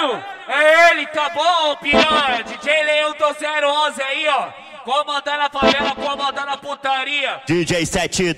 Sério? É ele, tá bom, piranha? DJ Leão do 011 aí, ó. Comandando a favela, comandando a putaria. DJ 7